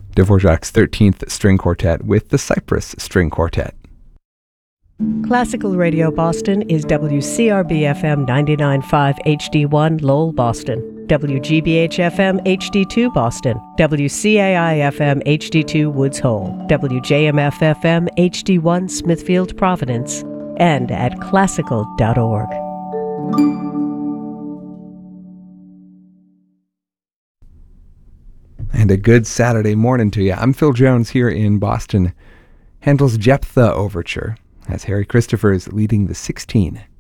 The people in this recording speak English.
Dvorak's 13th String Quartet with the Cypress String Quartet. Classical Radio Boston is WCRB-FM 99.5 HD1 Lowell, Boston, WGBH-FM HD2 Boston, WCAI-FM HD2 Woods Hole, WJMF-FM HD1 Smithfield, Providence, and at classical.org. And a good Saturday morning to you. I'm Phil Jones here in Boston. Handel's Jephthah Overture, as Harry Christopher is leading the 16.